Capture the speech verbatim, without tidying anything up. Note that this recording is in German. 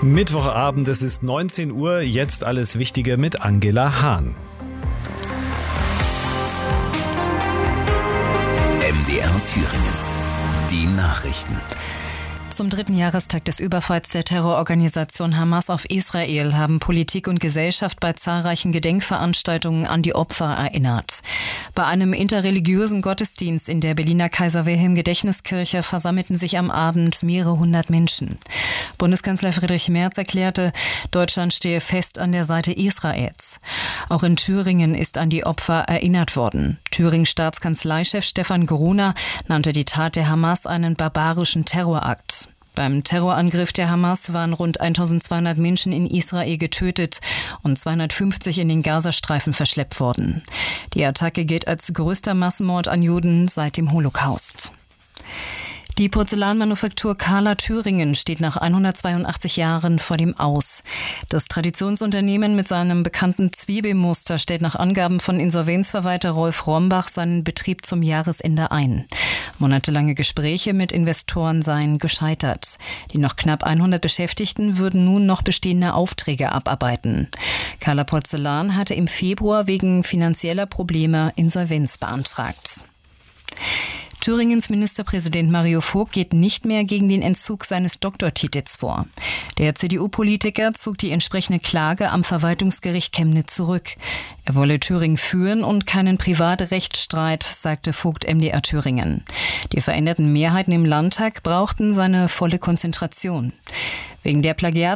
Mittwochabend, es ist neunzehn Uhr, jetzt alles Wichtige mit Angela Hahn. M D R Thüringen. Die Nachrichten. Zum dritten Jahrestag des Überfalls der Terrororganisation Hamas auf Israel haben Politik und Gesellschaft bei zahlreichen Gedenkveranstaltungen an die Opfer erinnert. Bei einem interreligiösen Gottesdienst in der Berliner Kaiser-Wilhelm-Gedächtniskirche versammelten sich am Abend mehrere hundert Menschen. Bundeskanzler Friedrich Merz erklärte, Deutschland stehe fest an der Seite Israels. Auch in Thüringen ist an die Opfer erinnert worden. Thürings Staatskanzleichef Stefan Gruner nannte die Tat der Hamas einen barbarischen Terrorakt. Beim Terrorangriff der Hamas waren rund eintausendzweihundert Menschen in Israel getötet und zweihundertfünfzig in den Gazastreifen verschleppt worden. Die Attacke gilt als größter Massenmord an Juden seit dem Holocaust. Die Porzellanmanufaktur Kahler Thüringen steht nach hundertzweiundachtzig Jahren vor dem Aus. Das Traditionsunternehmen mit seinem bekannten Zwiebelmuster stellt nach Angaben von Insolvenzverwalter Rolf Rombach seinen Betrieb zum Jahresende ein. Monatelange Gespräche mit Investoren seien gescheitert. Die noch knapp hundert Beschäftigten würden nun noch bestehende Aufträge abarbeiten. Kahler Porzellan hatte im Februar wegen finanzieller Probleme Insolvenz beantragt. Thüringens Ministerpräsident Mario Vogt geht nicht mehr gegen den Entzug seines Doktortitels vor. Der C D U-Politiker zog die entsprechende Klage am Verwaltungsgericht Chemnitz zurück. Er wolle Thüringen führen und keinen privaten Rechtsstreit, sagte Vogt M D R Thüringen. Die veränderten Mehrheiten im Landtag brauchten seine volle Konzentration. Wegen der Plagiat